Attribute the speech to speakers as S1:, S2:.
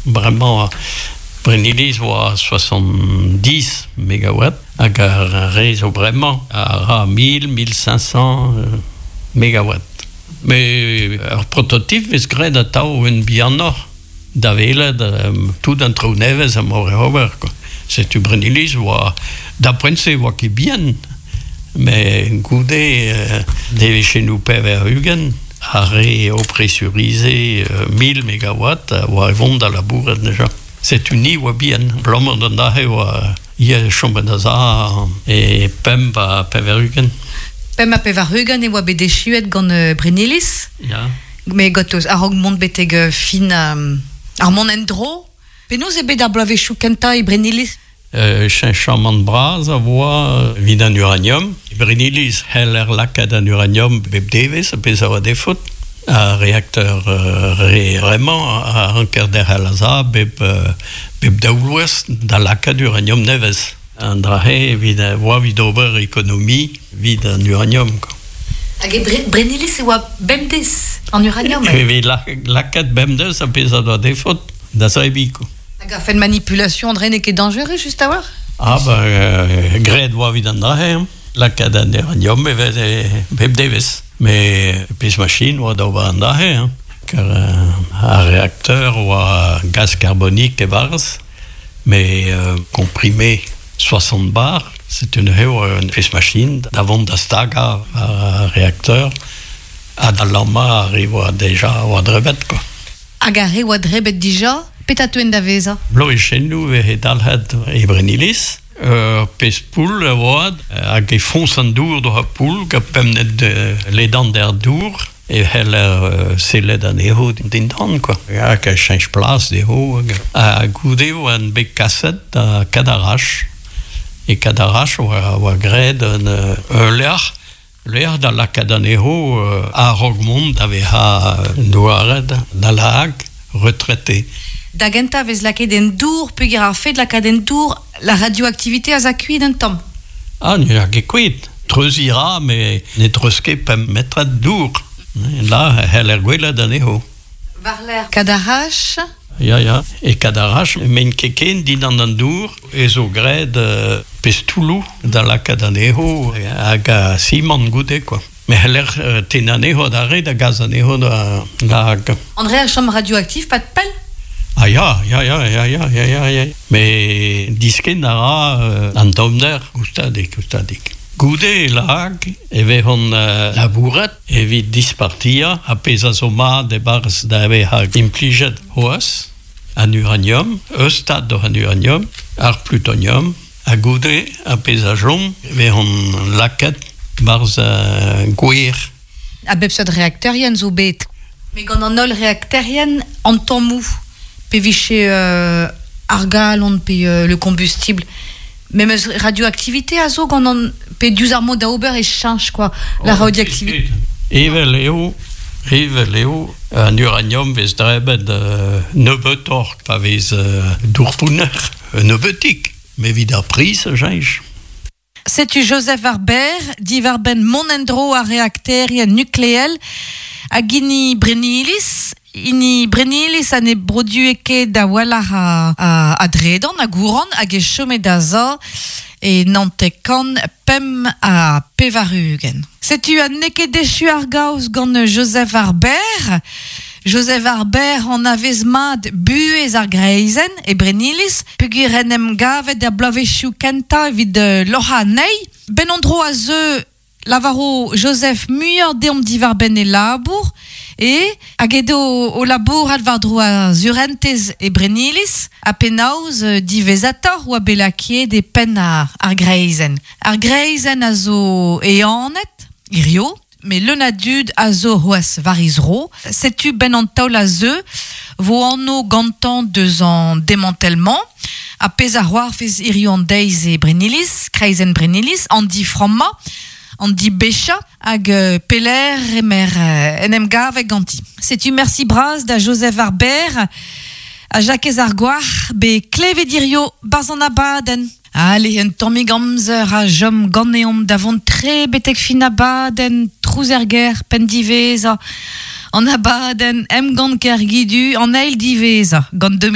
S1: Vraiment, Brenilis voit 70 mégawatts, avec un réseau vraiment à 1000-1500 mégawatts. Mais le prototype est gré de tau un biano d'avela tout d'entre neves à Montréal. C'est du Brenilis voit d'après c'est voit qui bien, mais goudé des chez nous Peverhugen arrêt au pressurisé 1000 mégawatts voit vont dans la bourre déjà. C'est une île bien. Blommer de dahe voit hier Chombenaza et Pemba Peverhugen.
S2: Pemba Peverhugen et voit des chouettes gant Brenilis.
S1: Ja.
S2: Mais gotos a mont beteg fin ar Monendro. Penaos ebe da blave choukenta e Brenilis.
S1: Chamand bras a voa vid an uranium. Brenilis heller lakad an uranium beb deves a pez a defot. A réacteur vraiment a anker der halaza beb daoulouez da lakad uranium neves. An drahe vid a voa vid ober ekonomi vid an uranium.
S2: Hag Brenilis e oa bemdes an uranium.
S1: Vid lakad bemdes a pez a defot da sa ebiko.
S2: Hag a fait manipulation dre ne ket dangereux just a war?
S1: Ah ben gred voa vid an drahe. Lakad an uranium beb deves. Mais pis machine oa da an dahe, car un réacteur oa gaz carbonique et bars, mais comprimé 60 bar, c'est une pis machine d'avant da staga un réacteur a da lama arrive déjà oa drebet quoi.
S2: Agare oa drebet déjà, petatuen da veza?
S1: Blo e chenou e dalhet e Brenilis. Pes poul oad hag e fons an dour do ha poul ga pemnet ledan der dour e heller seled an eho din dan quoi. Hag a change plas deho a goudeo an beg kaset da Cadarache e Cadarache oa gred an lear da lakad an eho a Rogmond ave ha douaret da la hag retraité.
S2: Da genta vez laket en dour, peogwir ar fet lakad en dour, la radioactivité a zakuit d'un tamm.
S1: Ah, ni a gekwit. Treuzira, mais ne treuske pem metret dour. Là, heller gwelet an eho.
S2: Varler Cadarache.
S1: Ya. E Cadarache, men keken din an dour, e zo gred pestoulou da lakad an eho, hag a simant goude, quoi. Mais heller ten an eho da red a gaz an eho da hag.
S2: André a chom radioactif, pas de pelle?
S1: Ah ya. Mais disken ara an domner goustadik. Goude lag eve hon labouret evit dispartia a pez a zo ma de bars da eve ha implijet hoas an uranium, eustad do an uranium, ar plutonium, a goude a pez a jom eve hon laket bars gouir.
S2: A bepsad reakterien zo bet. Me gant an ol reakterien an tammou. Pe viché argal on pe le combustible. Même radioactivité a zo gant an pe diouz ar mod da ober e change quoi la radioactivité.
S1: Eve leo an uranium vez drebet nebetor pa vez dourfouner nebetik. Me vid ar pris change.
S2: C'est-tu Joseph Arber, dit Varben Monendro a reakterien nucléel a gini Brenilis. Ini Brenilis a ne brodueke da wala a dredan, a gouran, hag e chome da za, e nantekan pem a Peverhugen. Setu a neke dechu ar gaouz gant Joseph Arber. Joseph Arber an avez mad buez ar greizen e Brenilis, peogwir en em gavet da blavechou kenta vid loha nei. Ben andro a zeu lavaro Joseph muier deom di Varben e labour, et hag edo o labour alvardro a zurentez e Brenilis a penaos divezator ou a belakie de pen ar greizen. Ar greizen a zo e anet, irio, mais le nadud a zo hoas varizro. Setu ben an taol a zeu, vo anno gantan deus an démantèlement, a pez a c'hoar fez irio an deiz e Brenilis, kreizen Brenilis, an di framma, an di becha hag peler emer enem gav e ganti. Setu merci braz da Joseph Arber a Jacques Argoar be kleve dirio barzan abaden. Allez, un tammig amzer a jom ganeom davon tre betek fin abaden trouzerger pen diveza an abaden em gant ker gidu an eil diveza gant